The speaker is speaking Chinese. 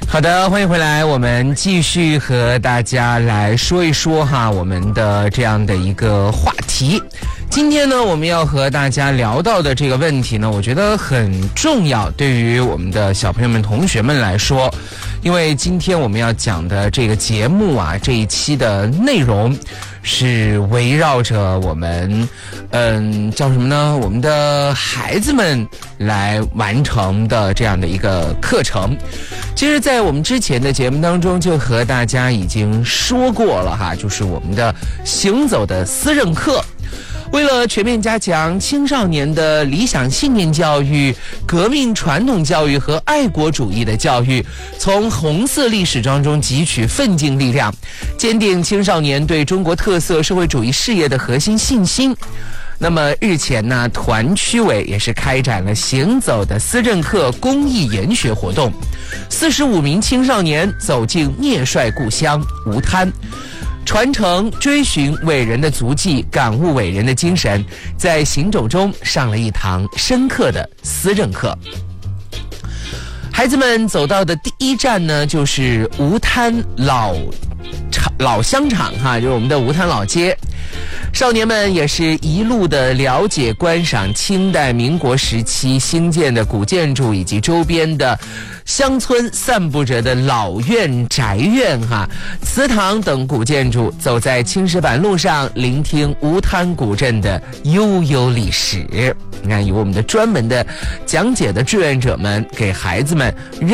好的，欢迎回来，我们继续和大家来说一说我们的这样的一个话题。今天呢，我们要和大家聊到的这个问题呢，我觉得很重要，对于我们的小朋友们、同学们来说，因为今天我们要讲的这个节目这一期的内容是围绕着我们叫什么呢？我们的孩子们来完成的这样的一个课程。其实在我们之前的节目当中就和大家已经说过了就是我们的行走的思任课。为了全面加强青少年的理想信念教育、革命传统教育和爱国主义的教育，从红色历史当中汲取奋进力量，坚定青少年对中国特色社会主义事业的核心信心。那么日前呢，团区委也是开展了行走的思任课公益研学活动，45名青少年走进聂帅故乡吴滩，传承追寻伟人的足迹，感悟伟人的精神，在行走中上了一堂深刻的思任课。孩子们走到的第一站呢，就是吴滩老香厂就是我们的吴滩老街。少年们也是一路的了解观赏清代民国时期兴建的古建筑，以及周边的乡村散布着的老院、宅院祠堂等古建筑，走在青石板路上，聆听吴滩古镇的悠悠历史。你看，有我们的专门的讲解的志愿者们给孩子们